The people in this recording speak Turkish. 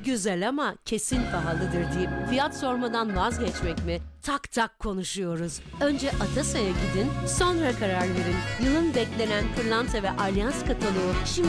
Güzel ama kesin pahalıdır deyip fiyat sormadan vazgeçmek mi? Tak tak konuşuyoruz. Önce Atasa'ya gidin, sonra karar verin. Yılın beklenen pırlanta ve alyans kataloğu şimdi